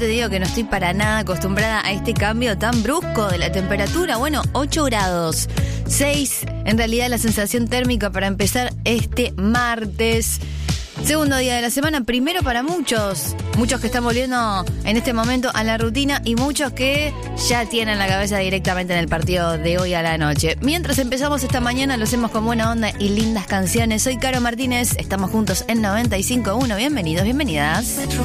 te digo que no estoy para nada acostumbrada a este cambio tan brusco de la temperatura. Bueno, 8 grados, 6 en realidad la sensación térmica para empezar este martes. Segundo día de la semana, primero para muchos que están volviendo en este momento a la rutina y muchos que ya tienen la cabeza directamente en el partido de hoy a la noche. Mientras empezamos esta mañana, lo hacemos con buena onda y lindas canciones. Soy Caro Martínez, estamos juntos en 95.1. Bienvenidos, bienvenidas.